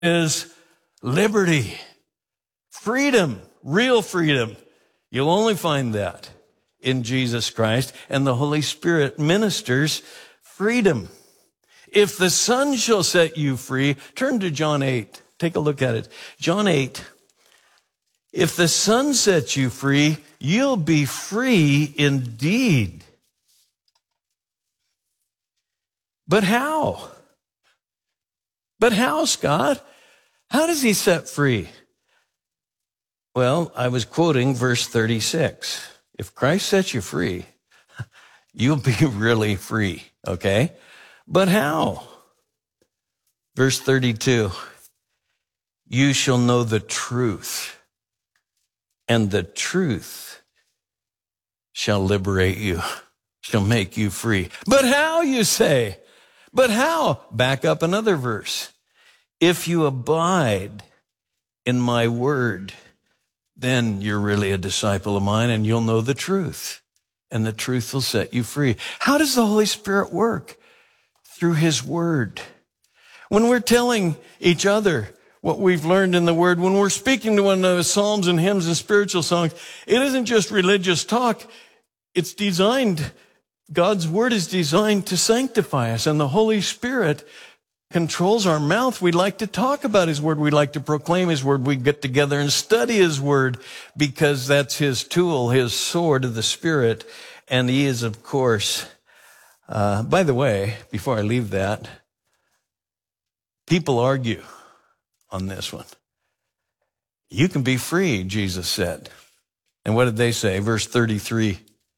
is liberty, freedom, real freedom. You'll only find that in Jesus Christ, and the Holy Spirit ministers freedom. If the Son shall set you free, turn to John 8. Take a look at it. John 8. If the Son sets you free, you'll be free indeed. But how? But how, Scott? How does he set free? Well, I was quoting verse 36. If Christ sets you free, you'll be really free, okay? But how? Verse 32. You shall know the truth, and the truth shall liberate you, shall make you free. But how, you say? But how? Back up another verse. If you abide in my word, then you're really a disciple of mine, and you'll know the truth, and the truth will set you free. How does the Holy Spirit work? Through his word. When we're telling each other what we've learned in the word, when we're speaking to one another, psalms and hymns and spiritual songs, it isn't just religious talk. It's designed, God's word is designed to sanctify us, and the Holy Spirit controls our mouth. We like to talk about his word. We like to proclaim his word. We get together and study his word because that's his tool, his sword of the Spirit. And he is, of course, by the way, before I leave that, people argue on this one. You can be free, Jesus said. And what did they say? Verse 33.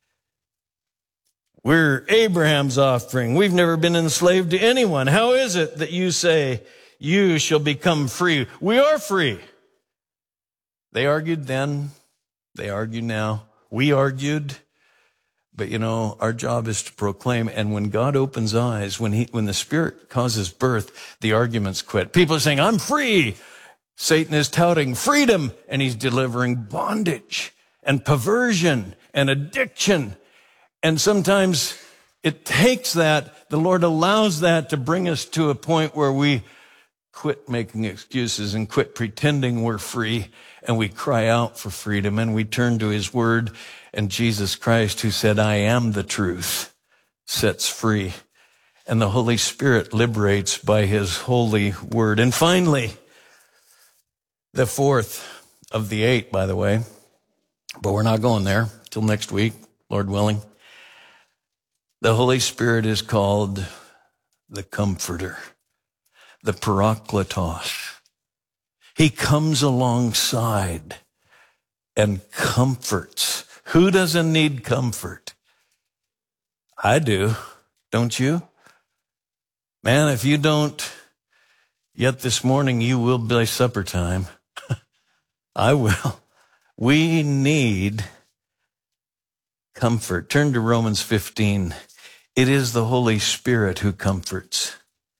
We're Abraham's offspring. We've never been enslaved to anyone. How is it that you say you shall become free? We are free. They argued then. They argue now. We argued. But you know, our job is to proclaim. And when God opens eyes, when the Spirit causes birth, the arguments quit. People are saying, I'm free. Satan is touting freedom, and he's delivering bondage and perversion and addiction. And sometimes it takes that, the Lord allows that to bring us to a point where we quit making excuses and quit pretending we're free, and we cry out for freedom, and we turn to his word. And Jesus Christ, who said, I am the truth, sets free. And the Holy Spirit liberates by his holy word. And finally, the fourth of the 8, by the way, but we're not going there till next week, Lord willing. The Holy Spirit is called the Comforter, the Parakletos. He comes alongside and comforts. Who doesn't need comfort? I do, don't you? Man, if you don't, yet this morning you will by supper time. I will. We need comfort. Turn to Romans 15. It is the Holy Spirit who comforts.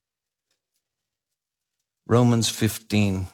Romans 15.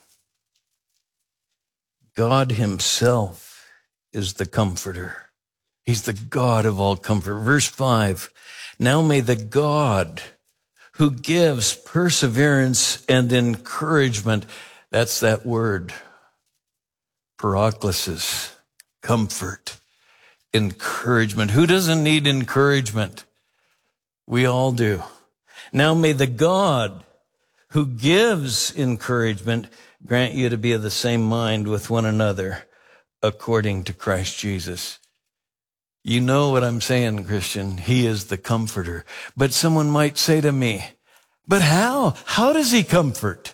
God himself is the comforter. He's the God of all comfort. Verse 5. Now may the God who gives perseverance and encouragement, that's that word, paraklesis, comfort, encouragement. Who doesn't need encouragement? We all do. Now may the God who gives encouragement grant you to be of the same mind with one another according to Christ Jesus. You know what I'm saying, Christian. He is the comforter. But someone might say to me, but how? How does he comfort?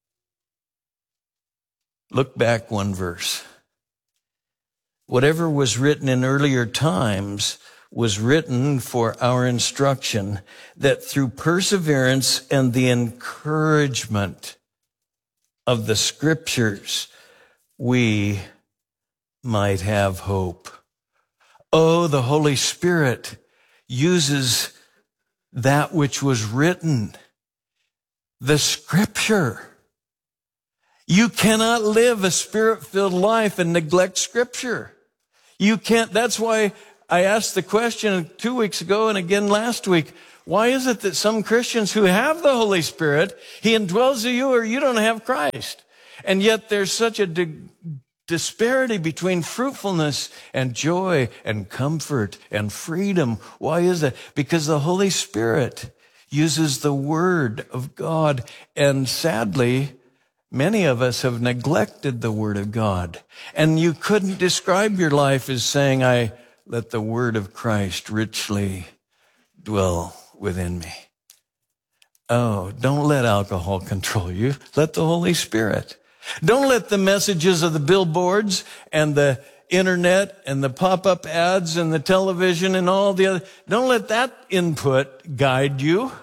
Look back one verse. Whatever was written in earlier times was written for our instruction, that through perseverance and the encouragement of the Scriptures, we might have hope. Oh, the Holy Spirit uses that which was written, the Scripture. You cannot live a Spirit-filled life and neglect Scripture. You can't. That's why I asked the question 2 weeks ago and again last week, Why is it that some Christians who have the Holy Spirit, He indwells in you, or you don't have Christ? And yet there's such a disparity between fruitfulness and joy and comfort and freedom. Why is that? Because the Holy Spirit uses the Word of God. And sadly, many of us have neglected the Word of God. And you couldn't describe your life as saying, I let the Word of Christ richly dwell within me. Oh, don't let alcohol control you. Let the Holy Spirit. Don't let the messages of the billboards and the internet and the pop-up ads and the television and all the other, don't let that input guide you.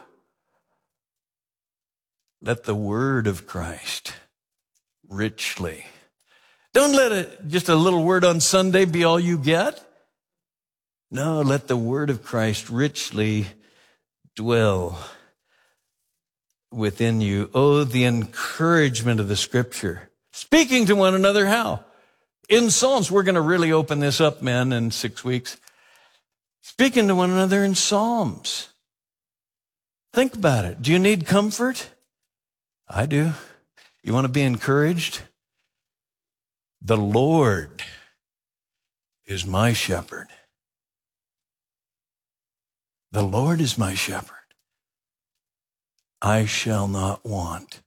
Let the Word of Christ richly. Don't let just a little word on Sunday be all you get. No, let the Word of Christ richly dwell within you. Oh, the encouragement of the Scripture. Speaking to one another, how? In Psalms. We're going to really open this up, men, in 6 weeks. Speaking to one another in Psalms. Think about it. Do you need comfort? I do. You want to be encouraged? The Lord is my shepherd. The Lord is my shepherd. I shall not want.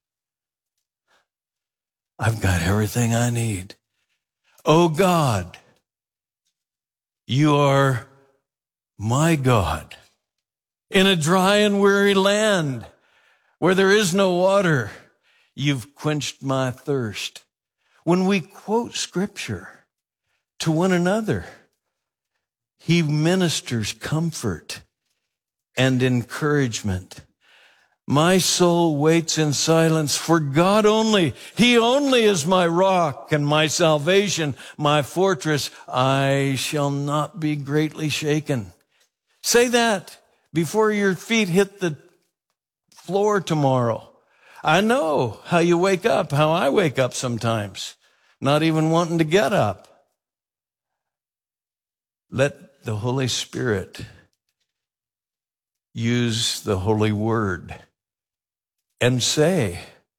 I've got everything I need. Oh God, you are my God. In a dry and weary land where there is no water, you've quenched my thirst. When we quote Scripture to one another, He ministers comfort and encouragement. My soul waits in silence for God only. He only is my rock and my salvation, my fortress. I shall not be greatly shaken. Say that before your feet hit the floor tomorrow. I know how you wake up, how I wake up sometimes, not even wanting to get up. Let the Holy Spirit use the Holy Word and say,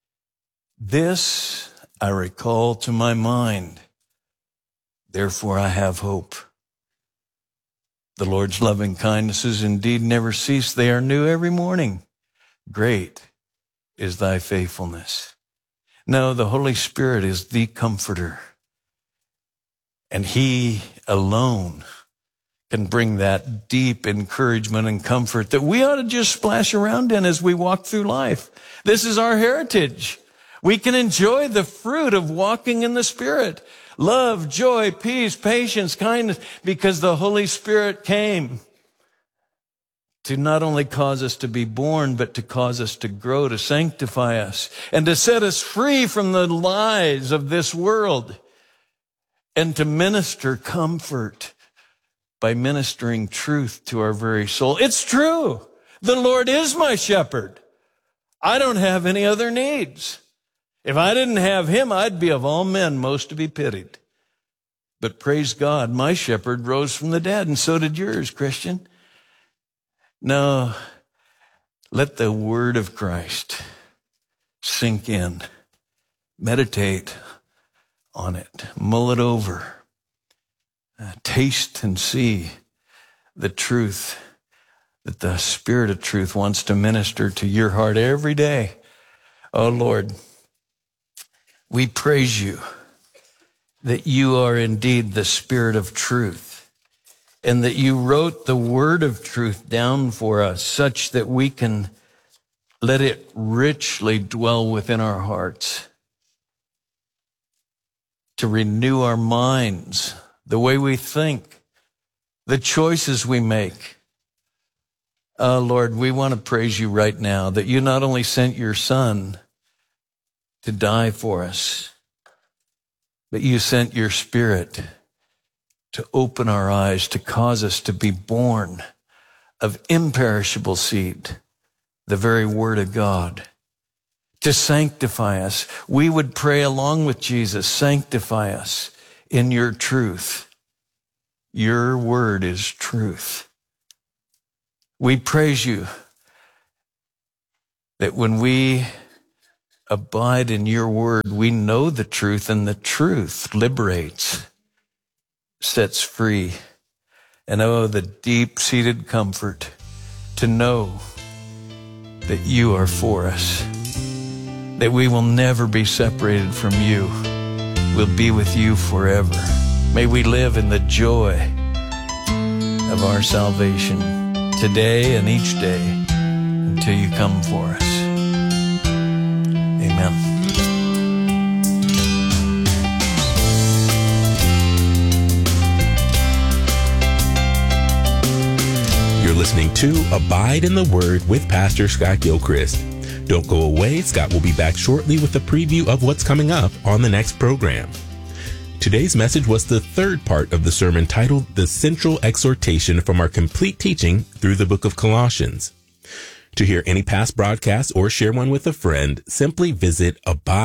this I recall to my mind, therefore I have hope. The Lord's loving kindnesses indeed never cease. They are new every morning. Great is thy faithfulness. No, the Holy Spirit is the comforter, and He alone can bring that deep encouragement and comfort that we ought to just splash around in as we walk through life. This is our heritage. We can enjoy the fruit of walking in the Spirit. Love, joy, peace, patience, kindness, because the Holy Spirit came to not only cause us to be born, but to cause us to grow, to sanctify us, and to set us free from the lies of this world, and to minister comfort by ministering truth to our very soul. It's true. The Lord is my shepherd. I don't have any other needs. If I didn't have Him, I'd be of all men most to be pitied. But praise God, my shepherd rose from the dead, and so did yours, Christian. No, let the Word of Christ sink in. Meditate on it. Mull it over. Taste and see the truth that the Spirit of truth wants to minister to your heart every day. Oh, Lord, we praise you that you are indeed the Spirit of truth, and that you wrote the word of truth down for us such that we can let it richly dwell within our hearts, to renew our minds, the way we think, the choices we make. Lord, we want to praise you right now that you not only sent your Son to die for us, but you sent your Spirit to open our eyes, to cause us to be born of imperishable seed, the very Word of God, to sanctify us. We would pray along with Jesus, sanctify us in your truth. Your word is truth. We praise you that when we abide in your word, we know the truth, and the truth liberates, sets free. And oh, the deep-seated comfort to know that you are for us, that we will never be separated from you. We'll be with you forever. May we live in the joy of our salvation today and each day until you come for us. Amen. You're listening to Abide in the Word with Pastor Scott Gilchrist. Don't go away. Scott will be back shortly with a preview of what's coming up on the next program. Today's message was the third part of the sermon titled The Central Exhortation from our complete teaching through the book of Colossians. To hear any past broadcasts or share one with a friend, simply visit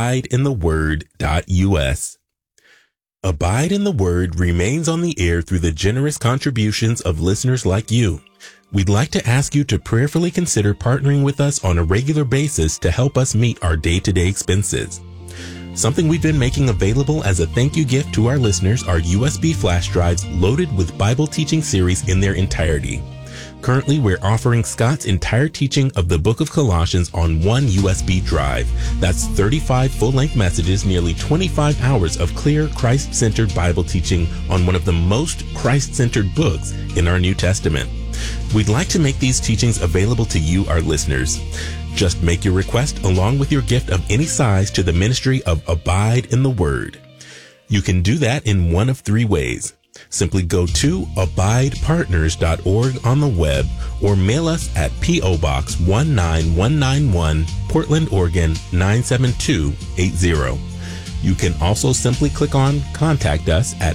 abideintheword.us. Abide in the Word remains on the air through the generous contributions of listeners like you. We'd like to ask you to prayerfully consider partnering with us on a regular basis to help us meet our day-to-day expenses. Something we've been making available as a thank you gift to our listeners are USB flash drives loaded with Bible teaching series in their entirety. Currently, we're offering Scott's entire teaching of the book of Colossians on one USB drive. That's 35 full-length messages, nearly 25 hours of clear, Christ-centered Bible teaching on one of the most Christ-centered books in our New Testament. We'd like to make these teachings available to you, our listeners. Just make your request along with your gift of any size to the ministry of Abide in the Word. You can do that in one of three ways. Simply go to abidepartners.org on the web or mail us at P.O. Box 19191, Portland, Oregon 97280. You can also simply click on Contact Us at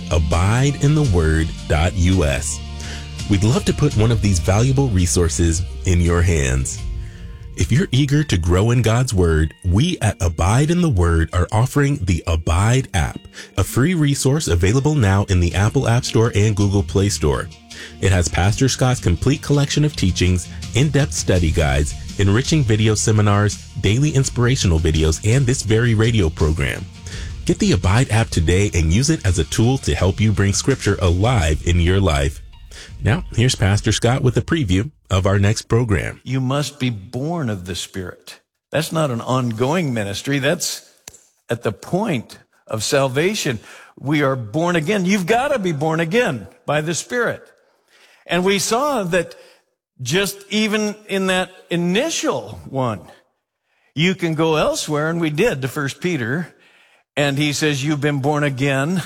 abideintheword.us. We'd love to put one of these valuable resources in your hands. If you're eager to grow in God's Word, we at Abide in the Word are offering the Abide app, a free resource available now in the Apple App Store and Google Play Store. It has Pastor Scott's complete collection of teachings, in-depth study guides, enriching video seminars, daily inspirational videos, and this very radio program. Get the Abide app today and use it as a tool to help you bring Scripture alive in your life. Now, here's Pastor Scott with a preview of our next program. You must be born of the Spirit. That's not an ongoing ministry. That's at the point of salvation. We are born again. You've got to be born again by the Spirit. And we saw that just even in that initial one, you can go elsewhere, and we did to 1 Peter, and he says, you've been born again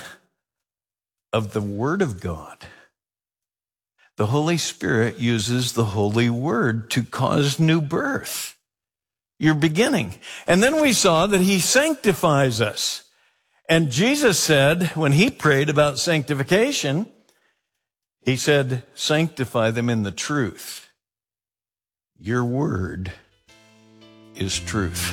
of the Word of God. The Holy Spirit uses the Holy Word to cause new birth. You're beginning. And then we saw that he sanctifies us. And Jesus said, when he prayed about sanctification, he said, sanctify them in the truth. Your word is truth.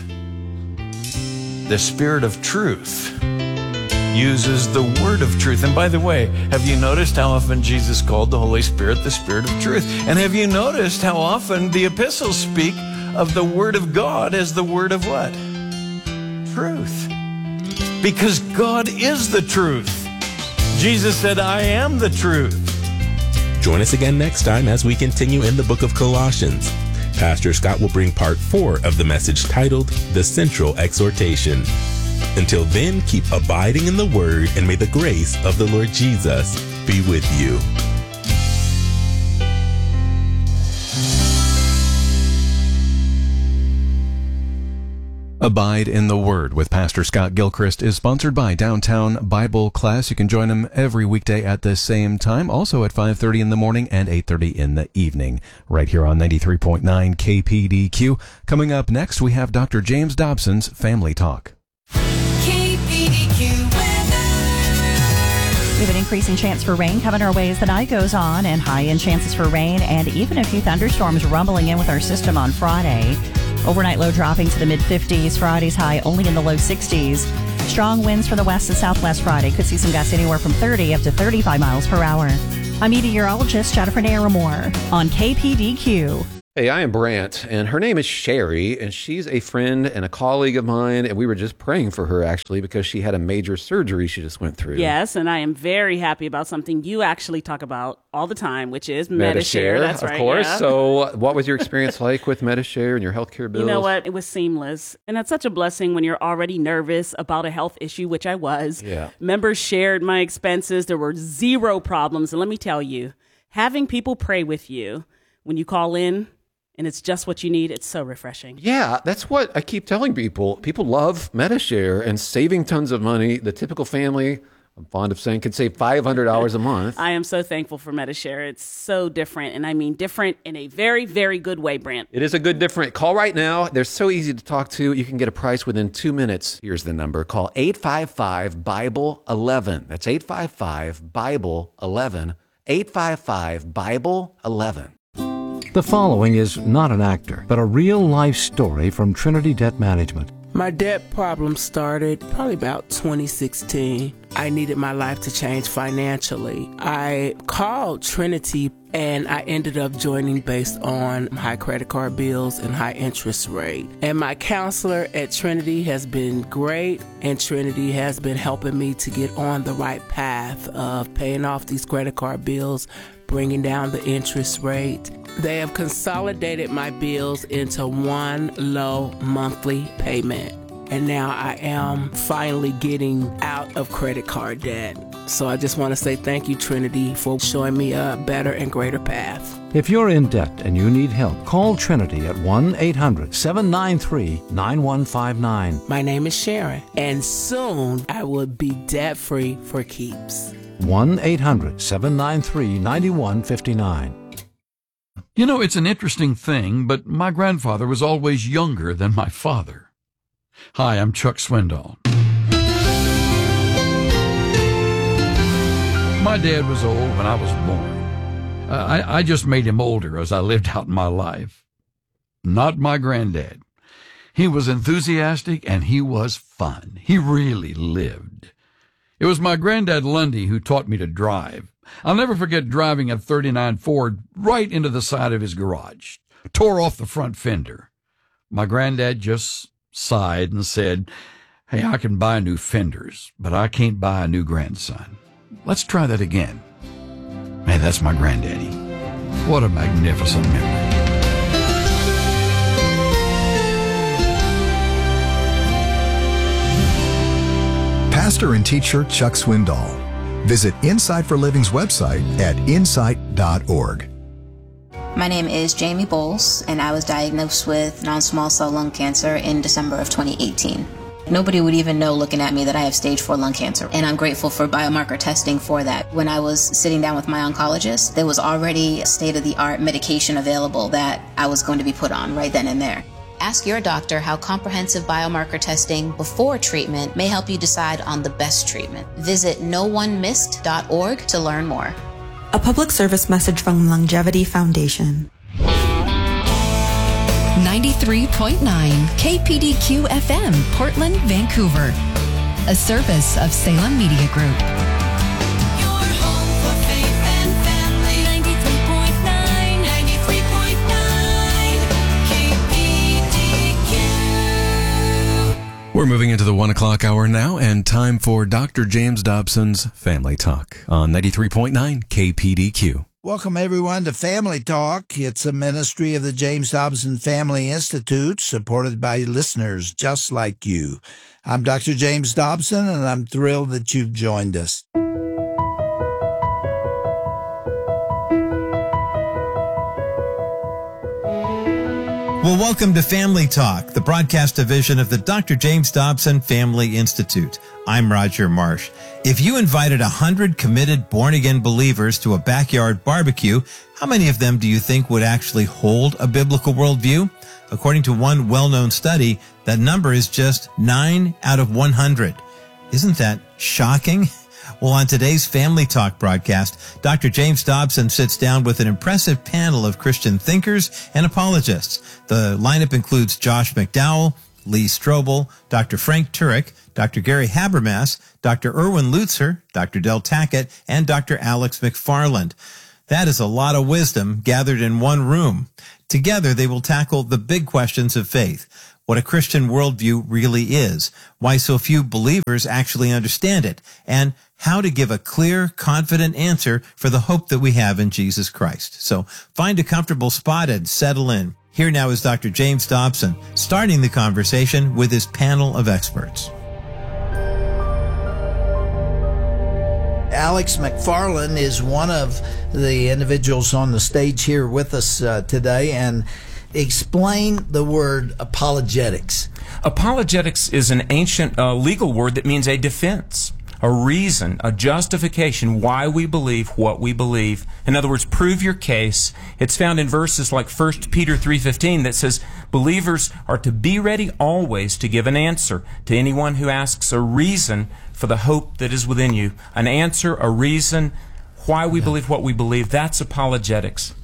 The Spirit of truth uses the word of truth. And by the way, have you noticed how often Jesus called the Holy Spirit the Spirit of truth? And have you noticed how often the epistles speak of the word of God as the word of what? Truth. Because God is the truth. Jesus said, I am the truth. Join us again next time as we continue in the book of Colossians. Pastor Scott will bring part 4 of the message titled The Central Exhortation. Until then, keep abiding in the Word, and may the grace of the Lord Jesus be with you. Abide in the Word with Pastor Scott Gilchrist is sponsored by Downtown Bible Class. You can join him every weekday at the same time, also at 5:30 in the morning and 8:30 in the evening, right here on 93.9 KPDQ. Coming up next, we have Dr. James Dobson's Family Talk. We have an increasing chance for rain coming our way as the night goes on, and high-end chances for rain and even a few thunderstorms rumbling in with our system on Friday. Overnight low dropping to the mid-50s. Friday's high only in the low 60s. Strong winds from the west and southwest Friday. Could see some gusts anywhere from 30 up to 35 miles per hour. I'm meteorologist Jennifer Naramore on KPDQ. Hey, I am Brant, and her name is Sherry, and she's a friend and a colleague of mine, and we were just praying for her, actually, because she had a major surgery she just went through. Yes, and I am very happy about something you actually talk about all the time, which is Medi-Share. That's right, of course. Yeah. So what was your experience like with Medi-Share and your healthcare bills? You know what? It was seamless, and that's such a blessing when you're already nervous about a health issue, which I was. Yeah. Members shared my expenses. There were zero problems, and let me tell you, having people pray with you when you call in, and it's just what you need, it's so refreshing. Yeah, that's what I keep telling people. People love Medi-Share and saving tons of money. The typical family, I'm fond of saying, could save $500 a month. I am so thankful for Medi-Share. It's so different, and I mean different in a very, very good way, Brant. It is a good different. Call right now. They're so easy to talk to. You can get a price within 2 minutes. Here's the number. Call 855-BIBLE-11. That's 855-BIBLE-11. 855-BIBLE-11. The following is not an actor, but a real-life story from Trinity Debt Management. My debt problem started probably about 2016. I needed my life to change financially. I called Trinity and I ended up joining based on high credit card bills and high interest rate. And my counselor at Trinity has been great, and Trinity has been helping me to get on the right path of paying off these credit card bills, bringing down the interest rate. They have consolidated my bills into one low monthly payment. And now I am finally getting out of credit card debt. So I just want to say thank you, Trinity, for showing me a better and greater path. If you're in debt and you need help, call Trinity at 1-800-793-9159. My name is Sharon, and soon I will be debt-free for keeps. 1-800-793-9159. You know, it's an interesting thing, but my grandfather was always younger than my father. Hi, I'm Chuck Swindoll. My dad was old when I was born. I just made him older as I lived out my life. Not my granddad. He was enthusiastic and he was fun. He really lived. It was my granddad Lundy who taught me to drive. I'll never forget driving a 39 Ford right into the side of his garage, tore off the front fender. My granddad just sighed and said, "Hey, I can buy new fenders, but I can't buy a new grandson. Let's try that again." Man, that's my granddaddy. What a magnificent memory. Pastor and teacher Chuck Swindoll. Visit Insight for Living's website at insight.org. My name is Jamie Bowles, and I was diagnosed with non-small cell lung cancer in December of 2018. Nobody would even know looking at me that I have stage 4 lung cancer, and I'm grateful for biomarker testing for that. When I was sitting down with my oncologist, there was already state-of-the-art medication available that I was going to be put on right then and there. Ask your doctor how comprehensive biomarker testing before treatment may help you decide on the best treatment. Visit NoOneMissed.org to learn more. A public service message from Longevity Foundation. 93.9 KPDQ FM, Portland, Vancouver. A service of Salem Media Group. Your home for faith and family. 93.9, 93.9 KPDQ. We're moving into the 1 o'clock hour now, and time for Dr. James Dobson's Family Talk on 93.9 KPDQ. Welcome, everyone, to Family Talk. It's a ministry of the James Dobson Family Institute, supported by listeners just like you. I'm Dr. James Dobson, and I'm thrilled that you've joined us. Well, welcome to Family Talk, the broadcast division of the Dr. James Dobson Family Institute. I'm Roger Marsh. If you invited 100 committed born-again believers to a backyard barbecue, how many of them do you think would actually hold a biblical worldview? According to one well-known study, that number is just 9 out of 100. Isn't that shocking? Well, on today's Family Talk broadcast, Dr. James Dobson sits down with an impressive panel of Christian thinkers and apologists. The lineup includes Josh McDowell, Lee Strobel, Dr. Frank Turek, Dr. Gary Habermas, Dr. Erwin Lutzer, Dr. Del Tackett, and Dr. Alex McFarland. That is a lot of wisdom gathered in one room. Together, they will tackle the big questions of faith, what a Christian worldview really is, why so few believers actually understand it, and how to give a clear, confident answer for the hope that we have in Jesus Christ. So find a comfortable spot and settle in. Here now is Dr. James Dobson, starting the conversation with his panel of experts. Alex McFarland is one of the individuals on the stage here with us today, and explain the word apologetics. Apologetics is an ancient legal word that means a defense, a reason, a justification why we believe what we believe. In other words, prove your case. It's found in verses like 1 Peter 3:15 that says, believers are to be ready always to give an answer to anyone who asks a reason for the hope that is within you. An answer, a reason, why we believe what we believe. That's apologetics.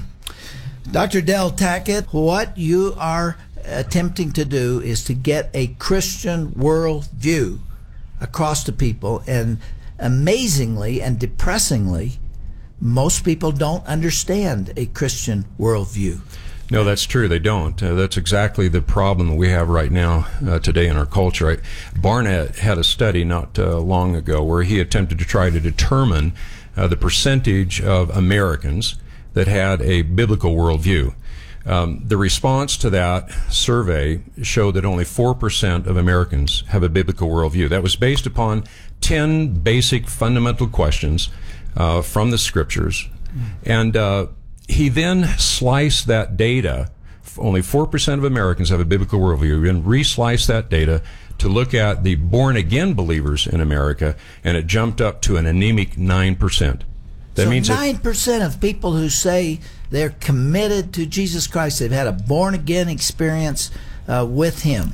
Dr. Del Tackett, what you are attempting to do is to get a Christian worldview across to people, and amazingly and depressingly, most people don't understand a Christian worldview. No, that's true. They don't. That's exactly the problem that we have right now today in our culture. Barnett had a study not long ago where he attempted to try to determine the percentage of Americans that had a biblical worldview. The response to that survey showed that only 4% of Americans have a biblical worldview. That was based upon 10 basic fundamental questions from the scriptures. And he then sliced that data. Only 4% of Americans have a biblical worldview, and re-sliced that data to look at the born-again believers in America, and it jumped up to an anemic 9%. That so means 9% of people who say they're committed to Jesus Christ, they've had a born-again experience with Him,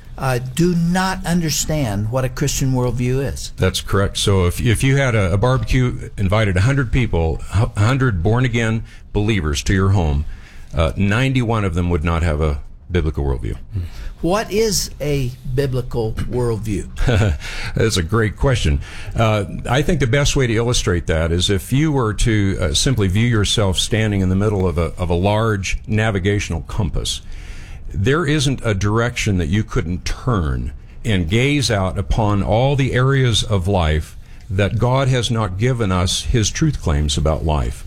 do not understand what a Christian worldview is. That's correct. So if you had a barbecue, invited 100 people, 100 born-again believers to your home, 91 of them would not have a biblical worldview. What is a biblical worldview? That's a great question. I think the best way to illustrate that is if you were to simply view yourself standing in the middle of a large navigational compass. There isn't a direction that you couldn't turn and gaze out upon all the areas of life that God has not given us His truth claims about life.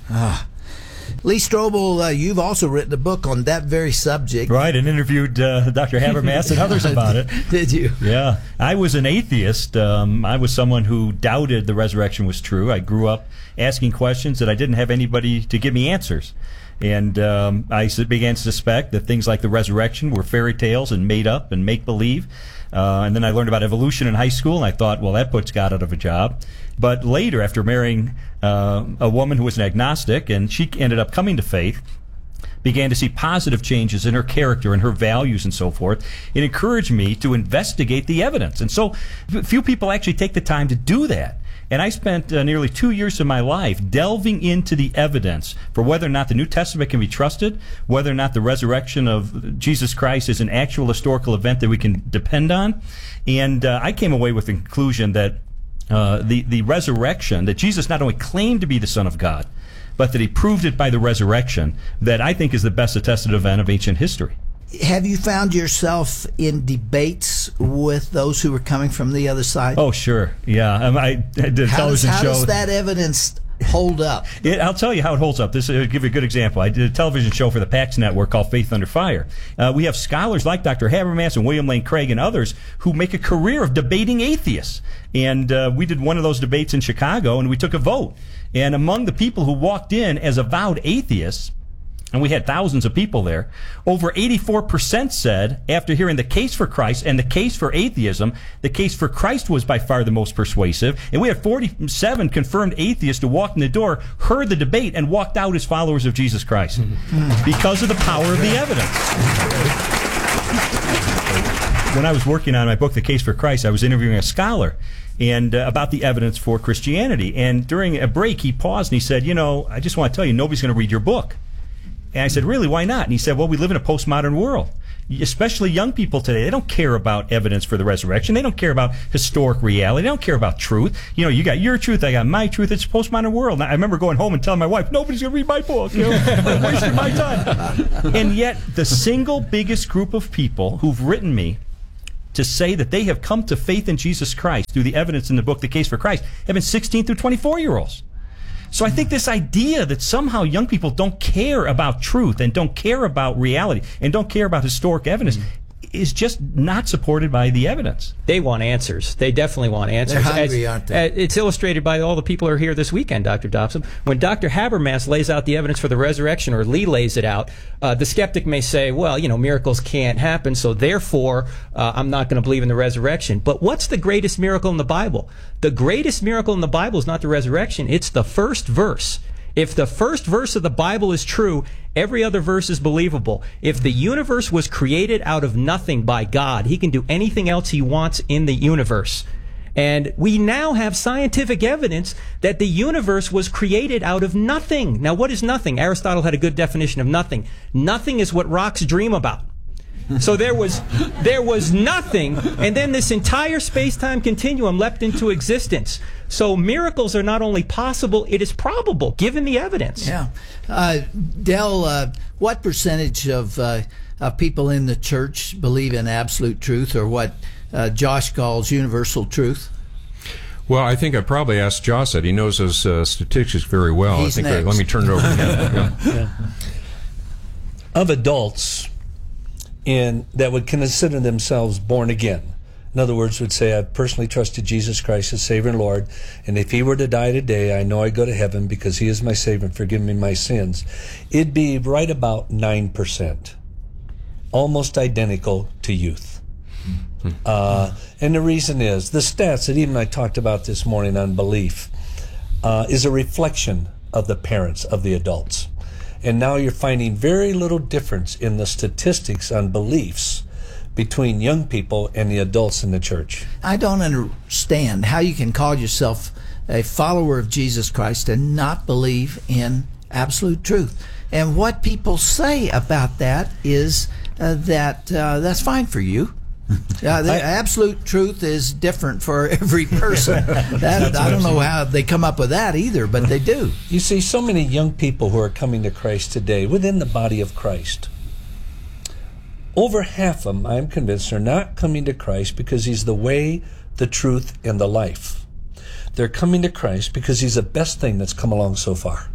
Lee Strobel, you've also written a book on that very subject. Right, and interviewed Dr. Habermas and others about it. Did you? Yeah. I was an atheist. I was someone who doubted the resurrection was true. I grew up asking questions that I didn't have anybody to give me answers. And I began to suspect that things like the resurrection were fairy tales and made up and make-believe. And then I learned about evolution in high school, and I thought, well, that puts God out of a job. But later, after marrying a woman who was an agnostic, and she ended up coming to faith, began to see positive changes in her character and her values and so forth, it encouraged me to investigate the evidence. And so few people actually take the time to do that. And I spent nearly 2 years of my life delving into the evidence for whether or not the New Testament can be trusted, whether or not the resurrection of Jesus Christ is an actual historical event that we can depend on. And I came away with the conclusion that the resurrection, that Jesus not only claimed to be the Son of God, but that He proved it by the resurrection, that I think is the best attested event of ancient history. Have you found yourself in debates with those who were coming from the other side? Oh, sure. Yeah. I did a television show. How does that evidence hold up? I'll tell you how it holds up. I'll give you a good example. I did a television show for the PAX Network called Faith Under Fire. We have scholars like Dr. Habermas and William Lane Craig and others who make a career of debating atheists. And we did one of those debates in Chicago, and we took a vote. And among the people who walked in as avowed atheists, and we had thousands of people there, over 84% said, after hearing the case for Christ and the case for atheism, the case for Christ was by far the most persuasive. And we had 47 confirmed atheists who walked in the door, heard the debate, and walked out as followers of Jesus Christ because of the power of the evidence. When I was working on my book, The Case for Christ, I was interviewing a scholar and about the evidence for Christianity. And during a break, he paused and he said, I just want to tell you, nobody's going to read your book. And I said, really, why not? And he said, well, we live in a postmodern world. especially young people today, they don't care about evidence for the resurrection. They don't care about historic reality. They don't care about truth. You got your truth, I got my truth. It's a postmodern world. I remember going home and telling my wife, nobody's going to read my book. I'm wasting my time. And yet, the single biggest group of people who've written me to say that they have come to faith in Jesus Christ through the evidence in the book, The Case for Christ, have been 16 through 24-year-olds. So I think this idea that somehow young people don't care about truth and don't care about reality and don't care about historic evidence is just not supported by the evidence. They want answers. They definitely want answers. They're hungry, aren't they? It's illustrated by all the people who are here this weekend, Dr. Dobson. When Dr. Habermas lays out the evidence for the resurrection, or Lee lays it out, the skeptic may say, well, miracles can't happen, so therefore I'm not going to believe in the resurrection. But what's the greatest miracle in the Bible? The greatest miracle in the Bible is not the resurrection. It's the first verse. If the first verse of the Bible is true, every other verse is believable. If the universe was created out of nothing by God, he can do anything else he wants in the universe. And we now have scientific evidence that the universe was created out of nothing. Now, what is nothing? Aristotle had a good definition of nothing. Nothing is what rocks dream about. So there was nothing, and then this entire space-time continuum leapt into existence. So miracles are not only possible, it is probable, given the evidence. Yeah. Del, what percentage of people in the church believe in absolute truth, or what Josh calls universal truth? Well, I think I probably asked Josh that. He knows those statistics very well. He's next. Let me turn it over to him. Yeah. Of adults that would consider themselves born again. In other words, would say, I've personally trusted Jesus Christ as Savior and Lord, and if He were to die today, I know I'd go to heaven because He is my Savior and forgive me my sins. It'd be right about 9%, almost identical to youth. And the reason is, the stats that even I talked about this morning on belief is a reflection of the parents, of the adults. And now you're finding very little difference in the statistics on beliefs between young people and the adults in the church. I don't understand how you can call yourself a follower of Jesus Christ and not believe in absolute truth. And what people say about that is that's fine for you. The absolute truth is different for every person. I don't know how they come up with that either, but they do. You see, so many young people who are coming to Christ today within the body of Christ, over half of them, I'm convinced, are not coming to Christ because He's the way, the truth, and the life. They're coming to Christ because He's the best thing that's come along so far.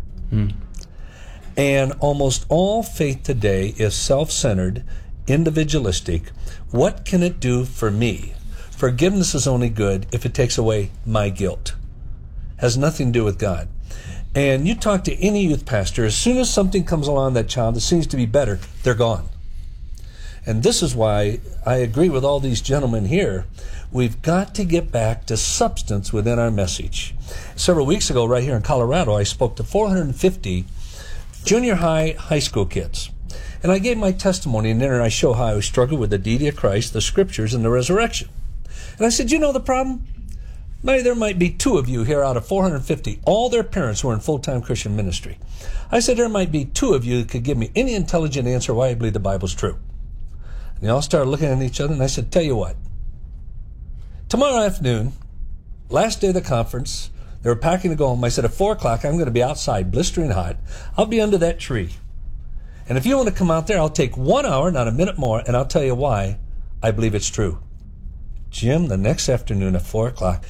And almost all faith today is self-centered, individualistic. What can it do for me? Forgiveness is only good if it takes away my guilt. Has nothing to do with God. And you talk to any youth pastor, as soon as something comes along that child that seems to be better, they're gone. And this is why I agree with all these gentlemen here. We've got to get back to substance within our message. Several weeks ago, right here in Colorado, I spoke to 450 junior high school kids. And I gave my testimony, and then I show how I struggled with the deity of Christ, the scriptures, and the resurrection. And I said, you know the problem? Maybe there might be 2 of you here out of 450. All their parents were in full-time Christian ministry. I said, there might be 2 of you that could give me any intelligent answer why I believe the Bible's true. And they all started looking at each other, and I said, tell you what. Tomorrow afternoon, last day of the conference, they were packing to go home. I said, at 4 o'clock, I'm going to be outside, blistering hot. I'll be under that tree. And if you want to come out there, I'll take 1 hour, not a minute more, and I'll tell you why I believe it's true. Jim, the next afternoon at 4 o'clock,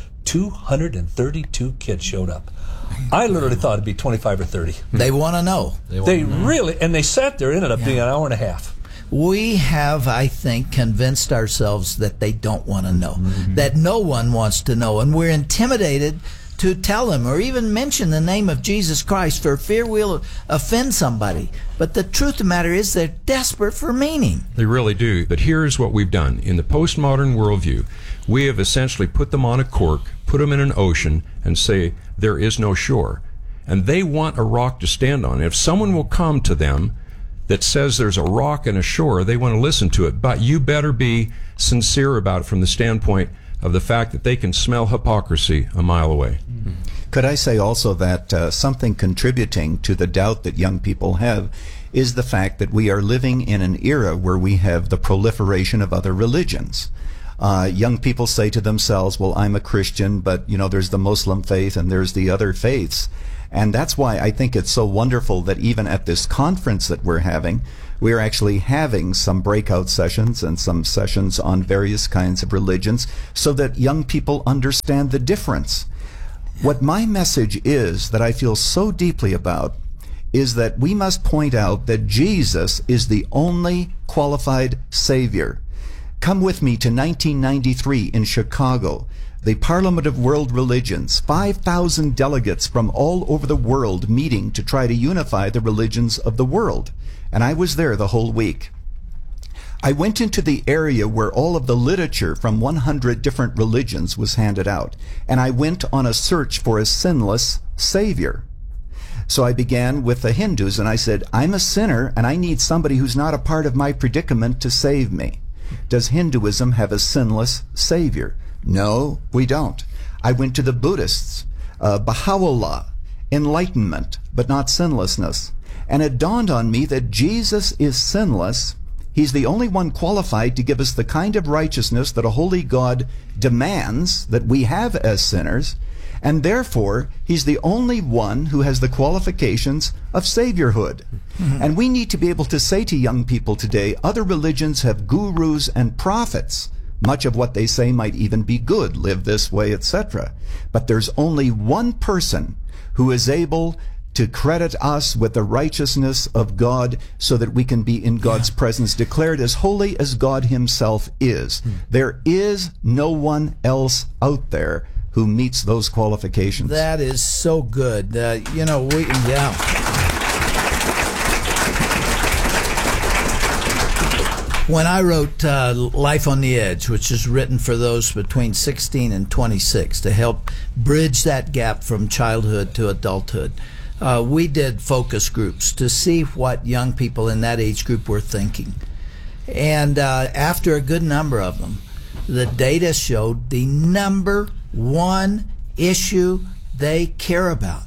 232 kids showed up. I literally thought it'd be 25 or 30. They want to know. They really, and they sat there, ended up being an hour and a half. We have, I think, convinced ourselves that they don't want to know, that no one wants to know, and we're intimidated to tell them or even mention the name of Jesus Christ for fear we'll offend somebody. But the truth of the matter is they're desperate for meaning. They really do. But here's what we've done. In the postmodern worldview, we have essentially put them on a cork, put them in an ocean, and say there is no shore. And they want a rock to stand on. If someone will come to them that says there's a rock and a shore, they want to listen to it. But you better be sincere about it from the standpoint of the fact that they can smell hypocrisy a mile away. Could I say also that something contributing to the doubt that young people have is the fact that we are living in an era where we have the proliferation of other religions. Young people say to themselves, well, I'm a Christian, but, there's the Muslim faith and there's the other faiths. And that's why I think it's so wonderful that even at this conference that we're having, we're actually having some breakout sessions and some sessions on various kinds of religions so that young people understand the difference. What my message is that I feel so deeply about is that we must point out that Jesus is the only qualified Savior. Come with me to 1993 in Chicago, the Parliament of World Religions, 5,000 delegates from all over the world meeting to try to unify the religions of the world. And I was there the whole week. I went into the area where all of the literature from 100 different religions was handed out, and I went on a search for a sinless Savior. So I began with the Hindus, and I said, I'm a sinner, and I need somebody who's not a part of my predicament to save me. Does Hinduism have a sinless Savior? No, we don't. I went to the Buddhists, Baha'u'llah, enlightenment, but not sinlessness. And it dawned on me that Jesus is sinless. He's the only one qualified to give us the kind of righteousness that a holy God demands that we have as sinners, and therefore he's the only one who has the qualifications of saviorhood. Mm-hmm. And we need to be able to say to young people today, other religions have gurus and prophets. Much of what they say might even be good, live this way, etc. But there's only one person who is able to credit us with the righteousness of God so that we can be in God's presence, declared as holy as God himself is. There is no one else out there who meets those qualifications. That is so good. When I wrote Life on the Edge, which is written for those between 16 and 26 to help bridge that gap from childhood to adulthood, we did focus groups to see what young people in that age group were thinking. And after a good number of them, the data showed the number one issue they care about.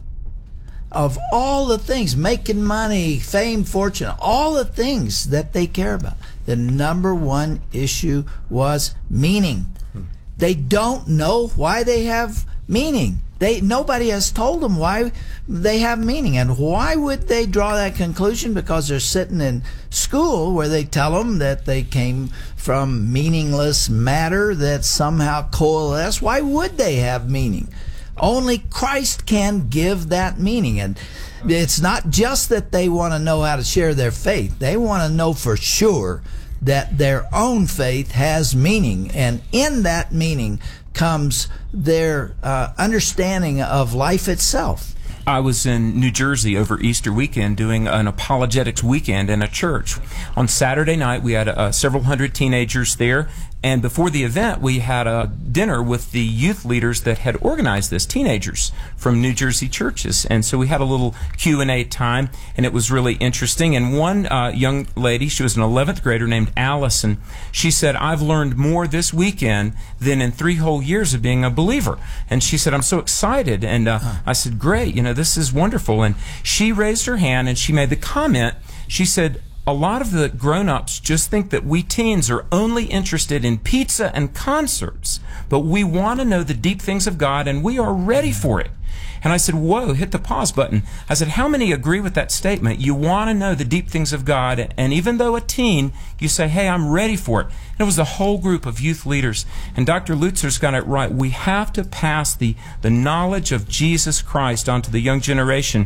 Of all the things, making money, fame, fortune, all the things that they care about, the number one issue was meaning. They don't know why they have meaning. Nobody has told them why they have meaning. And why would they draw that conclusion? Because they're sitting in school where they tell them that they came from meaningless matter that somehow coalesced. Why would they have meaning? Only Christ can give that meaning. And it's not just that they want to know how to share their faith. They want to know for sure that their own faith has meaning. And in that meaning comes their understanding of life itself. I was in New Jersey over Easter weekend doing an apologetics weekend in a church. On Saturday night, we had several hundred teenagers there, and before the event, we had a dinner with the youth leaders that had organized this, teenagers from New Jersey churches. And so we had a little Q&A time, and it was really interesting. And one young lady, she was an 11th grader named Allison, she said, I've learned more this weekend than in 3 whole years of being a believer. And she said, I'm so excited. And I said, great, this is wonderful. And she raised her hand and she made the comment, she said, a lot of the grown-ups just think that we teens are only interested in pizza and concerts, but we want to know the deep things of God and we are ready for it. And I said, whoa, hit the pause button. I said, how many agree with that statement? You want to know the deep things of God, and even though a teen, you say, hey, I'm ready for it. And it was a whole group of youth leaders. And Dr. Lutzer's got it right. We have to pass the knowledge of Jesus Christ onto the young generation.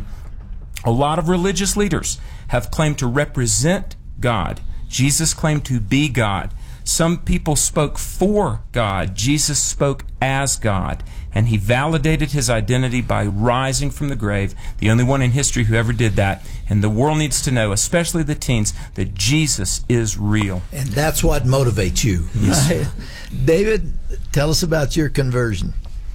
A lot of religious leaders have claimed to represent God. Jesus claimed to be God. Some people spoke for God. Jesus spoke as God. And he validated his identity by rising from the grave, the only one in history who ever did that. And the world needs to know, especially the teens, that Jesus is real. And that's what motivates you. Yes. David, tell us about your conversion.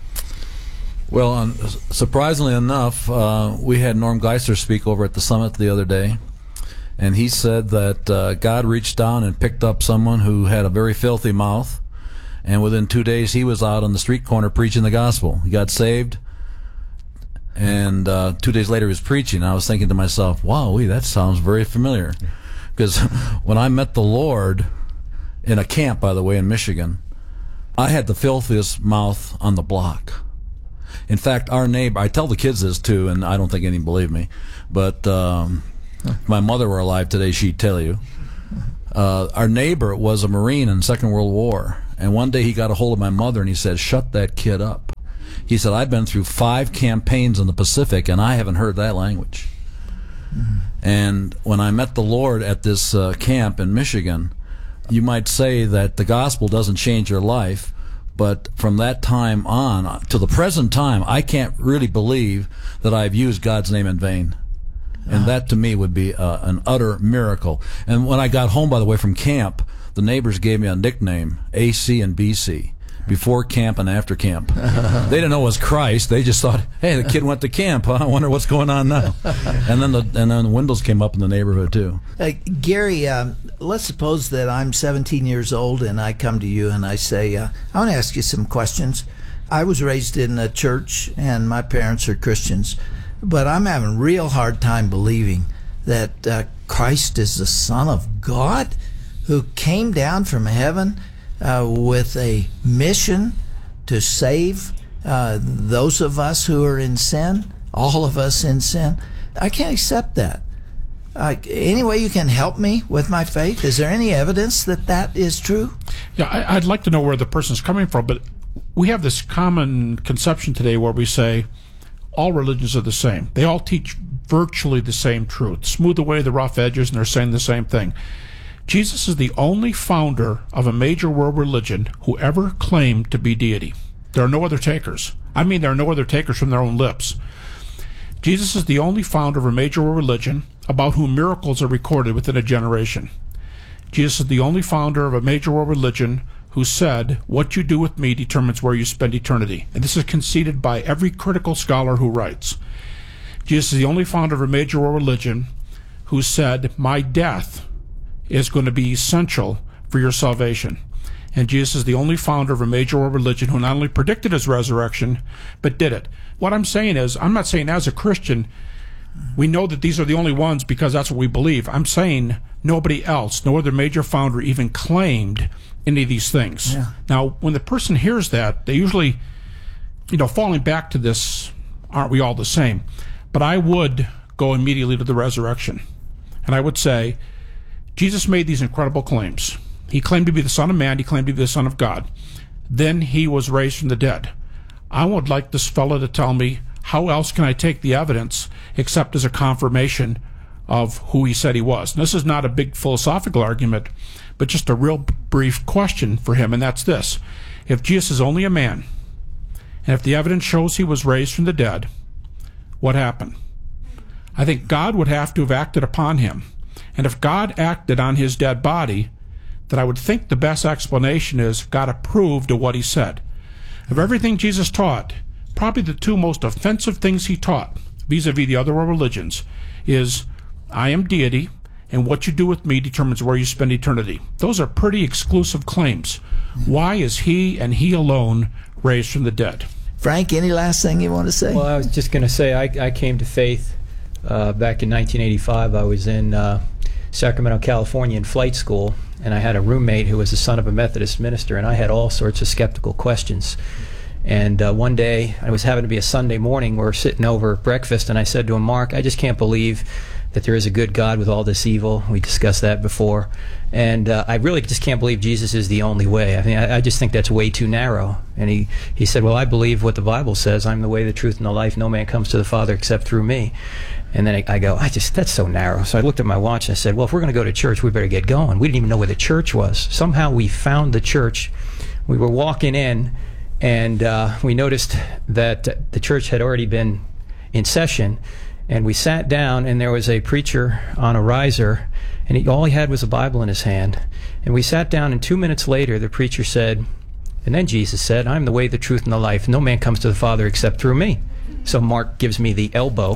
Well, surprisingly enough, we had Norm Geisler speak over at the summit the other day, and he said that God reached down and picked up someone who had a very filthy mouth, and within 2 days he was out on the street corner preaching the gospel. He got saved. And 2 days later, he was preaching. I was thinking to myself, wow, that sounds very familiar. Because when I met the Lord in a camp, by the way, in Michigan, I had the filthiest mouth on the block. In fact, our neighbor, I tell the kids this too, and I don't think any believe me, but if my mother were alive today, she'd tell you. Our neighbor was a Marine in the Second World War, and one day he got a hold of my mother and he said, shut that kid up. He said, I've been through 5 campaigns in the Pacific and I haven't heard that language. And when I met the Lord at this camp in Michigan, you might say that the gospel doesn't change your life, but from that time on to the present time, I can't really believe that I've used God's name in vain. And that to me would be an utter miracle. And when I got home, by the way, from camp, the neighbors gave me a nickname, AC and BC. Before camp and after camp. They didn't know it was Christ. They just thought, hey, the kid went to camp. Huh? I wonder what's going on now. And then the windows came up in the neighborhood, too. Gary, let's suppose that I'm 17 years old and I come to you and I say, I want to ask you some questions. I was raised in a church and my parents are Christians, but I'm having a real hard time believing that Christ is the Son of God who came down from heaven with a mission to save those of us who are in sin, all of us in sin. I can't accept that. Any way you can help me with my faith? Is there any evidence that that is true? Yeah, I'd like to know where the person's coming from, but we have this common conception today where we say all religions are the same. They all teach virtually the same truth. Smooth away the rough edges, and they're saying the same thing. Jesus is the only founder of a major world religion who ever claimed to be deity. There are no other takers. I mean, there are no other takers from their own lips. Jesus is the only founder of a major world religion about whom miracles are recorded within a generation. Jesus is the only founder of a major world religion who said, what you do with me determines where you spend eternity. And this is conceded by every critical scholar who writes. Jesus is the only founder of a major world religion who said, my death is going to be essential for your salvation. And Jesus is the only founder of a major world religion who not only predicted his resurrection, but did it. What I'm saying is, I'm not saying as a Christian, we know that these are the only ones because that's what we believe. I'm saying nobody else, no other major founder even claimed any of these things. Yeah. Now, when the person hears that, they usually, falling back to this, aren't we all the same? But I would go immediately to the resurrection. And I would say, Jesus made these incredible claims. He claimed to be the Son of Man. He claimed to be the Son of God. Then he was raised from the dead. I would like this fellow to tell me, how else can I take the evidence except as a confirmation of who he said he was? And this is not a big philosophical argument, but just a real brief question for him, and that's this. If Jesus is only a man, and if the evidence shows he was raised from the dead, what happened? I think God would have to have acted upon him. And if God acted on his dead body, then I would think the best explanation is God approved of what he said. Of everything Jesus taught, probably the two most offensive things he taught, vis-a-vis the other religions, is I am deity, and what you do with me determines where you spend eternity. Those are pretty exclusive claims. Why is he and he alone raised from the dead? Frank, any last thing you want to say? Well, I was just going to say I came to faith back in 1985. I was in Sacramento, California in flight school, and I had a roommate who was the son of a Methodist minister, and I had all sorts of skeptical questions. And one day, it was having to be a Sunday morning, we were sitting over breakfast, and I said to him, Mark, I just can't believe that there is a good God with all this evil. We discussed that before. And I really just can't believe Jesus is the only way. I mean, I just think that's way too narrow. And he said, well, I believe what the Bible says. I'm the way, the truth, and the life. No man comes to the Father except through me. And then I go, that's so narrow. So I looked at my watch and I said, well, if we're going to go to church, we better get going. We didn't even know where the church was. Somehow we found the church. We were walking in, and we noticed that the church had already been in session. And we sat down, and there was a preacher on a riser, and all he had was a Bible in his hand. And we sat down, and 2 minutes later, the preacher said, and then Jesus said, I'm the way, the truth, and the life. No man comes to the Father except through me. So Mark gives me the elbow.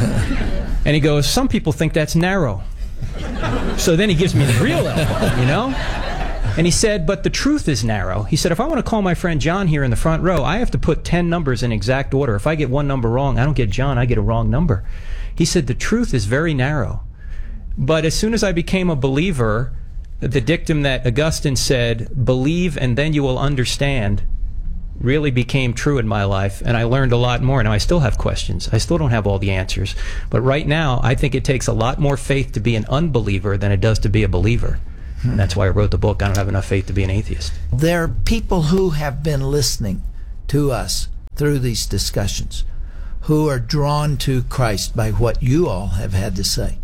And he goes, some people think that's narrow. So then he gives me the real elbow, And he said, but the truth is narrow. He said, if I want to call my friend John here in the front row, I have to put 10 numbers in exact order. If I get one number wrong, I don't get John, I get a wrong number. He said, the truth is very narrow. But as soon as I became a believer, the dictum that Augustine said, believe and then you will understand, really became true in my life, and I learned a lot more. Now, I still have questions. I still don't have all the answers. But right now, I think it takes a lot more faith to be an unbeliever than it does to be a believer. And that's why I wrote the book, I Don't Have Enough Faith to Be an Atheist. There are people who have been listening to us through these discussions who are drawn to Christ by what you all have had to say.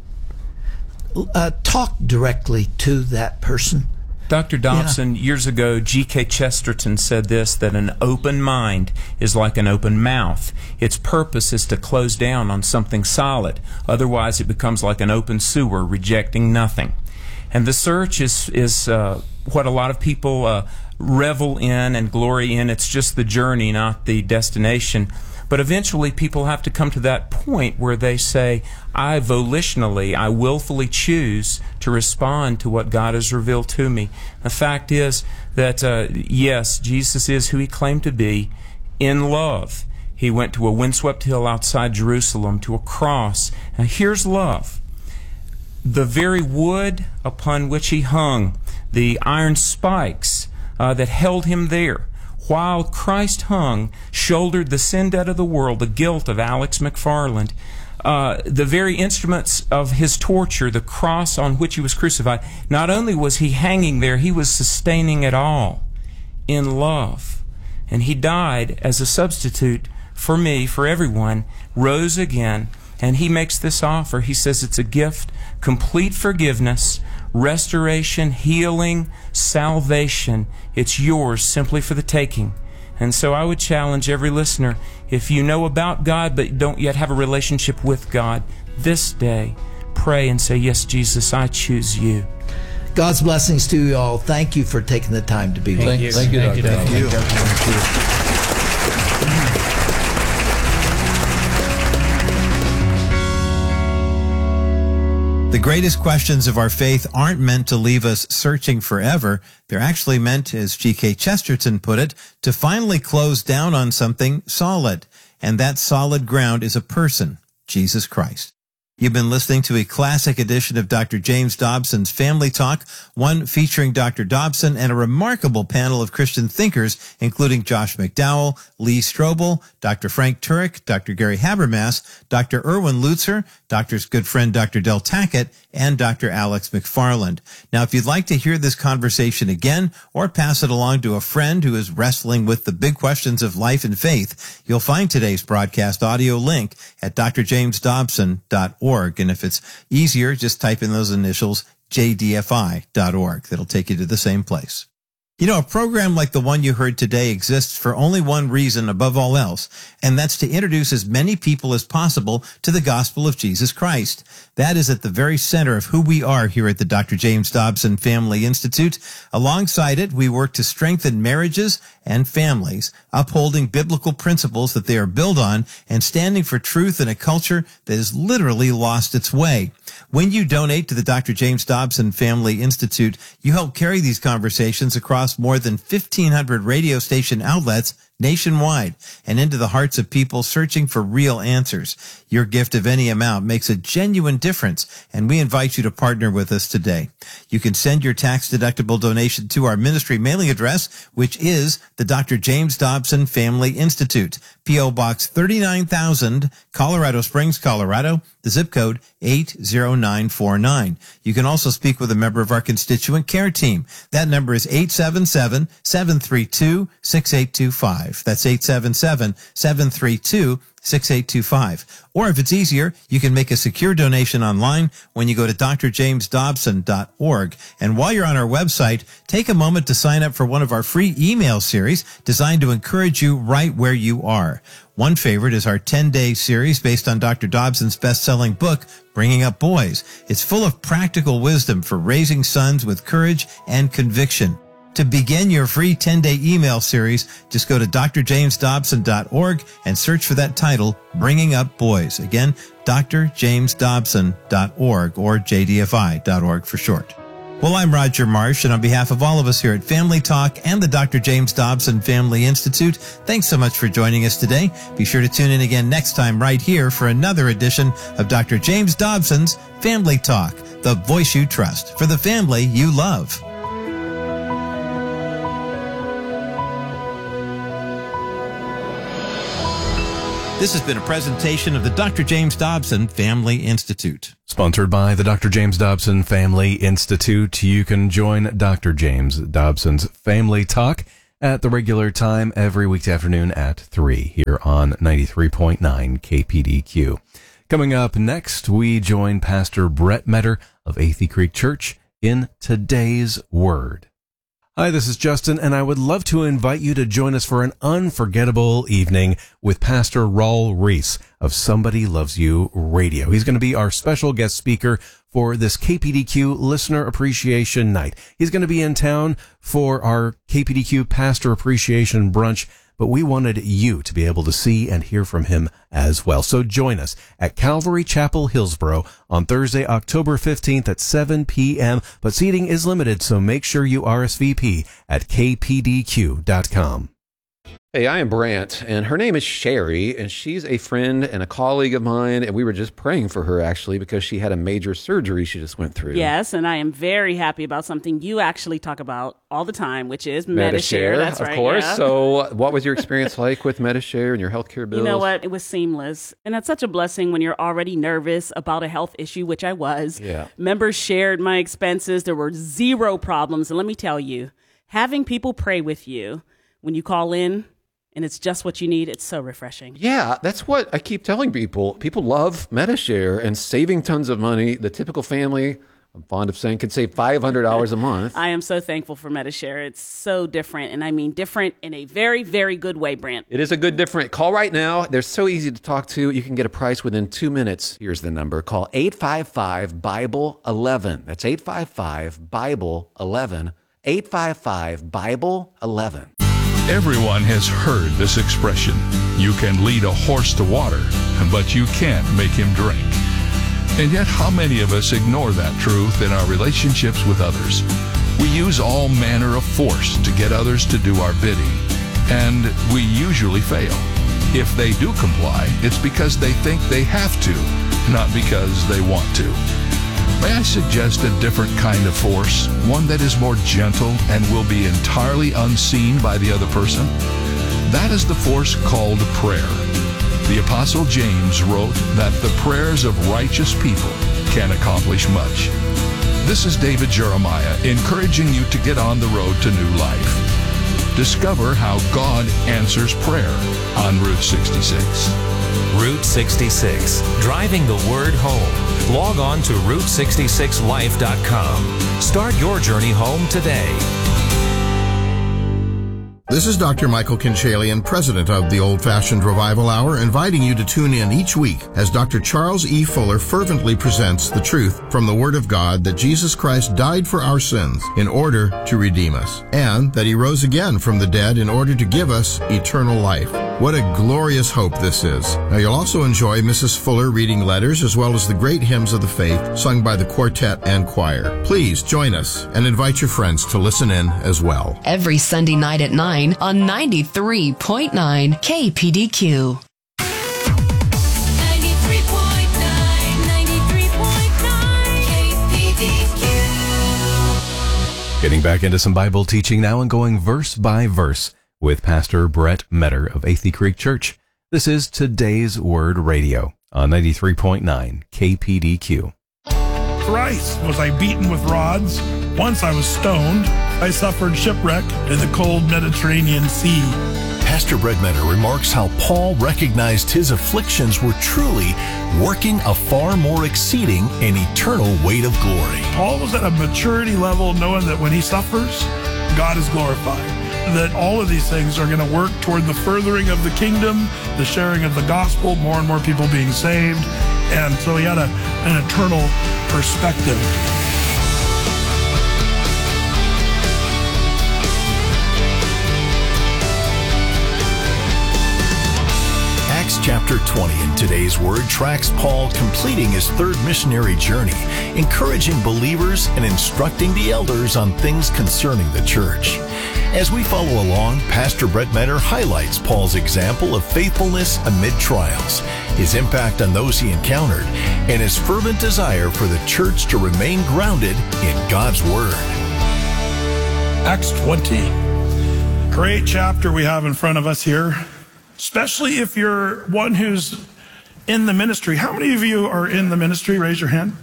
Talk directly to that person. Dr. Dobson, years ago, G.K. Chesterton said this, that an open mind is like an open mouth. Its purpose is to close down on something solid. Otherwise, it becomes like an open sewer, rejecting nothing. And the search is what a lot of people revel in and glory in. It's just the journey, not the destination. But eventually people have to come to that point where they say, I volitionally, I willfully choose to respond to what God has revealed to me. The fact is that, yes, Jesus is who he claimed to be in love. He went to a windswept hill outside Jerusalem, to a cross. Now here's love. The very wood upon which he hung, the iron spikes that held him there, while Christ hung, shouldered the sin debt of the world, the guilt of Alex McFarland, the very instruments of his torture, the cross on which he was crucified. Not only was he hanging there, he was sustaining it all in love. And he died as a substitute for me, for everyone, rose again, and he makes this offer. He says it's a gift, complete forgiveness, restoration, healing, salvation. It's yours simply for the taking. And so I would challenge every listener, if you know about God but don't yet have a relationship with God, this day pray and say, yes, Jesus, I choose you. God's blessings to you all. Thank you for taking the time to be with us. Thank you, Dr. Dobson. Thank you. The greatest questions of our faith aren't meant to leave us searching forever. They're actually meant, as G.K. Chesterton put it, to finally close down on something solid. And that solid ground is a person, Jesus Christ. You've been listening to a classic edition of Dr. James Dobson's Family Talk, one featuring Dr. Dobson and a remarkable panel of Christian thinkers, including Josh McDowell, Lee Strobel, Dr. Frank Turek, Dr. Gary Habermas, Dr. Erwin Lutzer, Doctor's good friend Dr. Del Tackett, and Dr. Alex McFarland. Now, if you'd like to hear this conversation again or pass it along to a friend who is wrestling with the big questions of life and faith, you'll find today's broadcast audio link at drjamesdobson.org. And if it's easier, just type in those initials, jdfi.org. That'll take you to the same place. You know, a program like the one you heard today exists for only one reason above all else, and that's to introduce as many people as possible to the gospel of Jesus Christ. That is at the very center of who we are here at the Dr. James Dobson Family Institute. Alongside it, we work to strengthen marriages and families, upholding biblical principles that they are built on and standing for truth in a culture that has literally lost its way. When you donate to the Dr. James Dobson Family Institute, you help carry these conversations across more than 1,500 radio station outlets nationwide and into the hearts of people searching for real answers. Your gift of any amount makes a genuine difference, and we invite you to partner with us today. You can send your tax-deductible donation to our ministry mailing address, which is the Dr. James Dobson Family Institute, P.O. Box 39,000, Colorado Springs, Colorado, the zip code 80949. You can also speak with a member of our constituent care team. That number is 877-732-6825. That's 877-732-6825. Or if it's easier, you can make a secure donation online when you go to drjamesdobson.org. And while you're on our website, take a moment to sign up for one of our free email series designed to encourage you right where you are. One favorite is our 10-day series based on Dr. Dobson's best-selling book, Bringing Up Boys. It's full of practical wisdom for raising sons with courage and conviction. To begin your free 10-day email series, just go to drjamesdobson.org and search for that title, Bringing Up Boys. Again, drjamesdobson.org or jdfi.org for short. Well, I'm Roger Marsh, and on behalf of all of us here at Family Talk and the Dr. James Dobson Family Institute, thanks so much for joining us today. Be sure to tune in again next time right here for another edition of Dr. James Dobson's Family Talk, the voice you trust for the family you love. This has been a presentation of the Dr. James Dobson Family Institute. Sponsored by the Dr. James Dobson Family Institute. You can join Dr. James Dobson's Family Talk at the regular time every weekday afternoon at 3 here on 93.9 KPDQ. Coming up next, we join Pastor Brett Metter of Athey Creek Church in Today's Word. Hi, this is Justin, and I would love to invite you to join us for an unforgettable evening with Pastor Raul Reese of Somebody Loves You Radio. He's going to be our special guest speaker for this KPDQ Listener Appreciation Night. He's going to be in town for our KPDQ Pastor Appreciation Brunch, but we wanted you to be able to see and hear from him as well. So join us at Calvary Chapel, Hillsboro on Thursday, October 15th at 7 p.m. But seating is limited, so make sure you RSVP at kpdq.com. Hey, I am Brant, and her name is Sherry, and she's a friend and a colleague of mine, and we were just praying for her, actually, because she had a major surgery she just went through. Yes, and I am very happy about something you actually talk about all the time, which is Medi-Share. That's right, of course. yeah. So what was your experience like with Medi-Share and your healthcare bills? You know what? It was seamless. And that's such a blessing when you're already nervous about a health issue, which I was. Yeah. Members shared my expenses. There were zero problems. And let me tell you, having people pray with you when you call in, and it's just what you need, it's so refreshing. Yeah, that's what I keep telling people. People love Medi-Share and saving tons of money. The typical family, I'm fond of saying, could save $500 a month. I am so thankful for Medi-Share. It's so different, and I mean different in a very, very good way, Brant. It is a good different. Call right now. They're so easy to talk to. You can get a price within 2 minutes. Here's the number. Call 855-BIBLE-11. That's 855-BIBLE-11. 855-BIBLE-11. Everyone has heard this expression. You can lead a horse to water, but you can't make him drink. And yet, how many of us ignore that truth in our relationships with others? We use all manner of force to get others to do our bidding, and we usually fail. If they do comply, it's because they think they have to, not because they want to. May I suggest a different kind of force, one that is more gentle and will be entirely unseen by the other person? That is the force called prayer. The Apostle James wrote that the prayers of righteous people can accomplish much. This is David Jeremiah encouraging you to get on the road to new life. Discover how God answers prayer on Route 66. Route 66, driving the word home. Log on to Route66Life.com. Start your journey home today. This is Dr. Michael Kinchalian, president of the Old Fashioned Revival Hour, inviting you to tune in each week as Dr. Charles E. Fuller fervently presents the truth from the Word of God that Jesus Christ died for our sins in order to redeem us, and that He rose again from the dead in order to give us eternal life. What a glorious hope this is. Now, you'll also enjoy Mrs. Fuller reading letters as well as the great hymns of the faith sung by the quartet and choir. Please join us and invite your friends to listen in as well. Every Sunday night at 9 on 93.9 KPDQ. 93.9 Getting back into some Bible teaching now and going verse by verse with Pastor Brett Metter of Athey Creek Church. This is Today's Word Radio on 93.9 KPDQ. Thrice was I beaten with rods. Once I was stoned. I suffered shipwreck in the cold Mediterranean Sea. Pastor Brett Metter remarks how Paul recognized his afflictions were truly working a far more exceeding and eternal weight of glory. Paul was at a maturity level knowing that when he suffers, God is glorified. That all of these things are going to work toward the furthering of the kingdom, the sharing of the gospel, more and more people being saved. And so he had an eternal perspective. Acts chapter 20 in today's Word tracks Paul completing his third missionary journey, encouraging believers and instructing the elders on things concerning the church. As we follow along, Pastor Brett Metter highlights Paul's example of faithfulness amid trials, his impact on those he encountered, and his fervent desire for the church to remain grounded in God's Word. Acts 20. Great chapter we have in front of us here, especially if you're one who's in the ministry. How many of you are in the ministry? Raise your hand.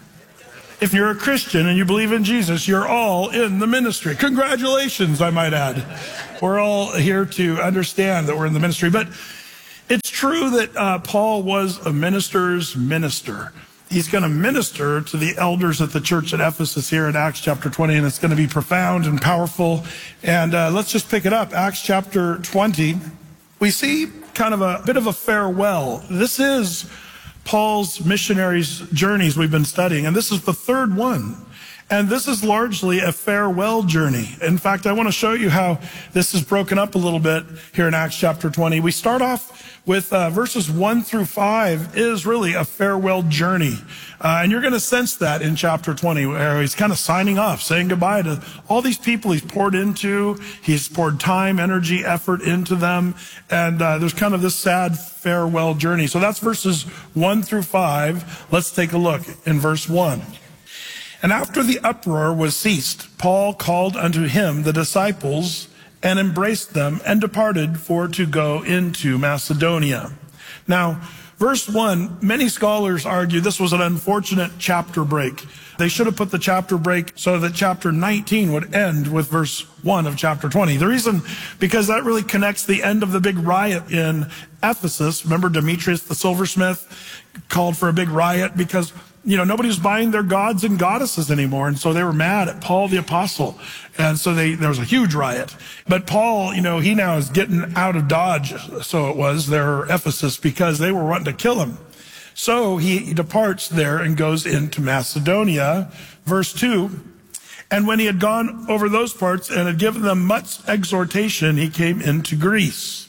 If you're a Christian and you believe in Jesus, you're all in the ministry. Congratulations, I might add. We're all here to understand that we're in the ministry. But it's true that Paul was a minister's minister. He's going to minister to the elders at the church at Ephesus here in Acts chapter 20, and it's going to be profound and powerful. And let's just pick it up. Acts chapter 20, we see kind of a bit of a farewell. This is Paul's missionaries' journeys we've been studying, and this is the third one. And this is largely a farewell journey. In fact, I want to show you how this is broken up a little bit here in Acts chapter 20. We start off with verses 1 through 5 is really a farewell journey. And you're going to sense that in chapter 20, where he's kind of signing off, saying goodbye to all these people he's poured into. He's poured time, energy, effort into them. And there's kind of this sad farewell journey. So that's verses 1 through 5. Let's take a look in verse 1. And after the uproar was ceased, Paul called unto him the disciples and embraced them and departed for to go into Macedonia. Now, verse 1, many scholars argue this was an unfortunate chapter break. They should have put the chapter break so that chapter 19 would end with verse 1 of chapter 20. The reason, because that really connects the end of the big riot in Ephesus. Remember Demetrius the silversmith called for a big riot because nobody was buying their gods and goddesses anymore. And so they were mad at Paul the apostle. And so there was a huge riot. But Paul, he now is getting out of Dodge. So it was there, Ephesus, because they were wanting to kill him. So he departs there and goes into Macedonia. Verse 2. And when he had gone over those parts and had given them much exhortation, he came into Greece.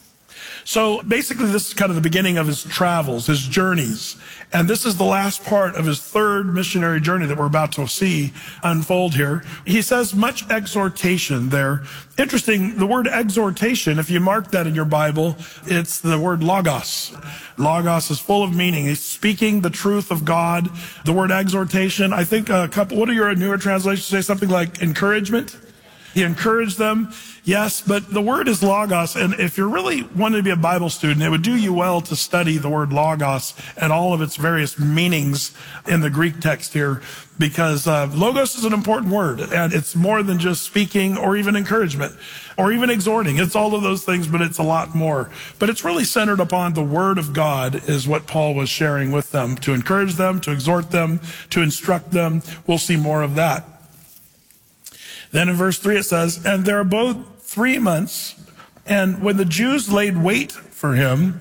So basically, this is kind of the beginning of his travels, his journeys. And this is the last part of his third missionary journey that we're about to see unfold here. He says much exhortation there. Interesting, the word exhortation, if you mark that in your Bible, it's the word logos. Logos is full of meaning. He's speaking the truth of God. The word exhortation, I think what are your newer translations say? Something like encouragement? He encouraged them. Yes, but the word is logos, and if you're really wanting to be a Bible student, it would do you well to study the word logos and all of its various meanings in the Greek text here, because logos is an important word, and it's more than just speaking or even encouragement or even exhorting. It's all of those things, but it's a lot more. But it's really centered upon the word of God is what Paul was sharing with them, to encourage them, to exhort them, to instruct them. We'll see more of that. Then in verse 3 it says, and there abode 3 months, and when the Jews laid wait for him,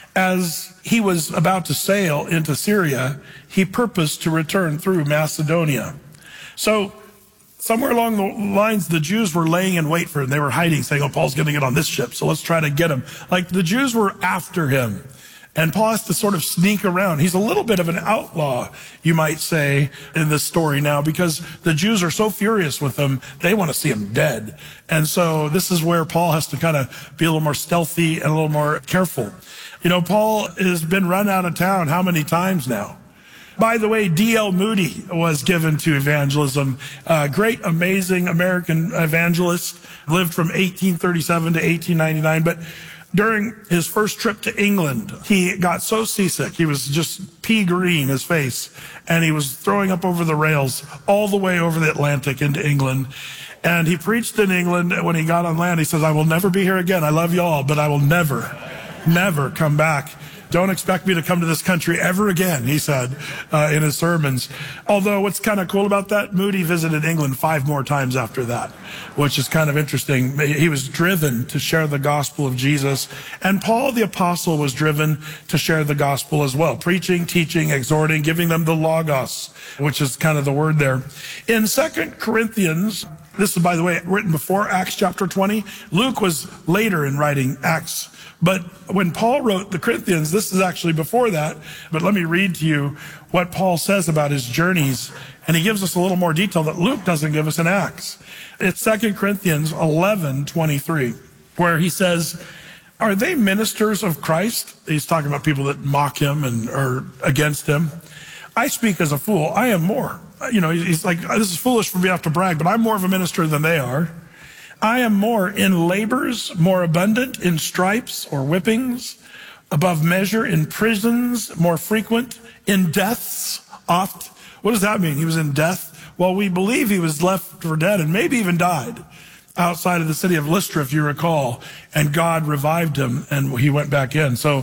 as he was about to sail into Syria, he purposed to return through Macedonia. So somewhere along the lines, the Jews were laying in wait for him. They were hiding, saying, Paul's going to get on this ship, so let's try to get him. Like the Jews were after him. And Paul has to sort of sneak around. He's a little bit of an outlaw, you might say, in this story now, because the Jews are so furious with him, they want to see him dead. And so this is where Paul has to kind of be a little more stealthy and a little more careful. Paul has been run out of town how many times now? By the way, D.L. Moody was given to evangelism. Great, amazing American evangelist, lived from 1837 to 1899, but during his first trip to England, he got so seasick, he was just pea green, his face, and he was throwing up over the rails all the way over the Atlantic into England. And he preached in England. When he got on land, he says, I will never be here again. I love you all, but I will never come back. Don't expect me to come to this country ever again, he said in his sermons. Although what's kind of cool about that, Moody visited England 5 more times after that, which is kind of interesting. He was driven to share the gospel of Jesus. And Paul the apostle was driven to share the gospel as well. Preaching, teaching, exhorting, giving them the logos, which is kind of the word there. In 2 Corinthians This is, by the way, written before Acts chapter 20. Luke was later in writing Acts. But when Paul wrote the Corinthians, this is actually before that. But let me read to you what Paul says about his journeys. And he gives us a little more detail that Luke doesn't give us in Acts. It's 2 Corinthians 11:23, where he says, are they ministers of Christ? He's talking about people that mock him and are against him. I speak as a fool. I am more. He's like, this is foolish for me to have to brag, but I'm more of a minister than they are. I am more in labors, more abundant, in stripes or whippings, above measure, in prisons, more frequent, in deaths, oft. What does that mean? He was in death? Well, we believe he was left for dead and maybe even died outside of the city of Lystra, if you recall, and God revived him and he went back in. So